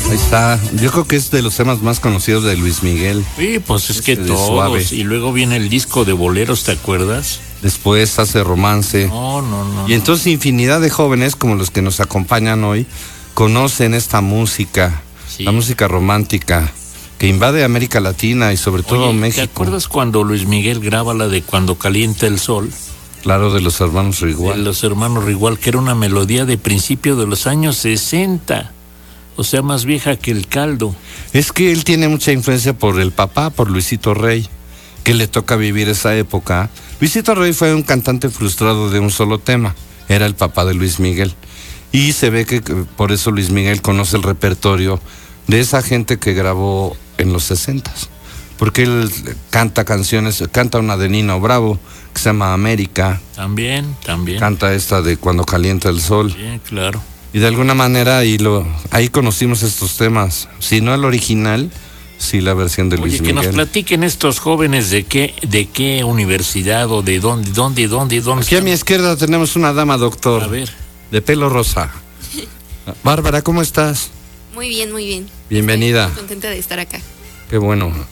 Ahí está. Yo creo que es de los temas más conocidos de Luis Miguel. Sí, pues es que todos. Suave. Y luego viene el disco de boleros, ¿te acuerdas? Después hace Romance. No. Y entonces infinidad de jóvenes como los que nos acompañan hoy conocen esta música, Sí. la música romántica que invade América Latina y sobre todo Oye, México. ¿te acuerdas cuando Luis Miguel graba la de Cuando calienta el sol? Claro, de los hermanos De Rigual. los hermanos Rigual, que era una melodía de principio de los años 60. O sea, más vieja que el caldo. Es que él tiene mucha influencia por el papá, por Luisito Rey, que le toca vivir esa época. Luisito Rey fue un cantante frustrado de un solo tema, era el papá de Luis Miguel. Y se ve que por eso Luis Miguel conoce el repertorio de esa gente que grabó en los 60s. Porque él canta canciones, canta una de Nino Bravo, que se llama América. También. Canta esta de Cuando calienta el sol. Sí, claro. Y de alguna manera ahí conocimos estos temas. Si no el original, sí la versión de Luis Oye, que Miguel. nos platiquen estos jóvenes de qué universidad o de dónde. Aquí a mi izquierda tenemos una dama, doctor. A ver. De pelo rosa. Bárbara, ¿cómo estás? Muy bien, muy bien. Bienvenida. Estoy muy contenta de estar acá. Qué bueno.